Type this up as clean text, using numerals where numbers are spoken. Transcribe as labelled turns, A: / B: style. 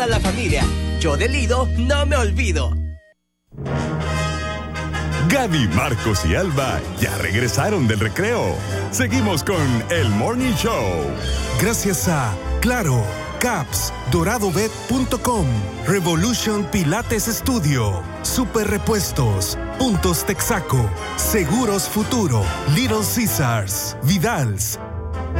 A: toda la familia. Yo de Lido no me olvido.
B: Gaby, Marcos y Alba ya regresaron del recreo. Seguimos con el Morning Show.
C: Gracias a Claro, Caps, doradobet.com, Revolution Pilates Studio, Super Repuestos, Puntos Texaco, Seguros Futuro, Little Caesars, Vidals,